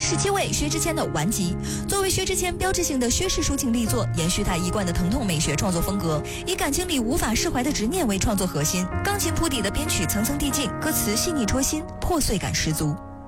17位，薛之谦的《顽疾》。作为薛之谦标志性的薛氏抒情力作，延续他一贯的疼痛美学创作风格，以感情里无法释怀的执念为创作核心，钢琴谱底的编曲层层递进，歌词细腻戳心，破碎感十足。